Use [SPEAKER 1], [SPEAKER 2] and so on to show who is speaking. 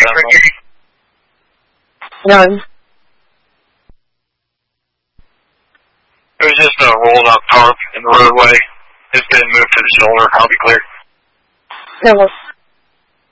[SPEAKER 1] None.
[SPEAKER 2] It was just a rolled up tarp in the roadway. It's been moved to the shoulder. I'll be clear.
[SPEAKER 1] No.